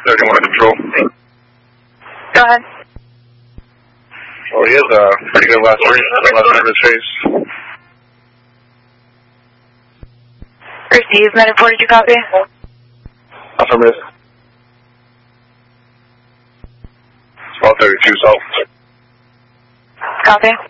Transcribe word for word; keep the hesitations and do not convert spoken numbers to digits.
thirty-one control. Go ahead. Well, he has a pretty good last ring, last ring of his face. Receive, Mediport, did you copy? Affirmative. twelve thirty-two south. Copy.